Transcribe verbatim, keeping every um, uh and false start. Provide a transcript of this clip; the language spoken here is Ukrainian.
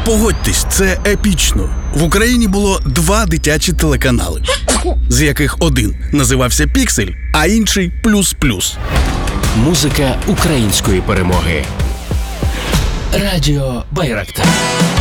Погодьтесь, це епічно. В Україні було два дитячі телеканали, з яких один називався «Піксель», а інший «Плюс-плюс». Музика української перемоги. Радіо Байрактар.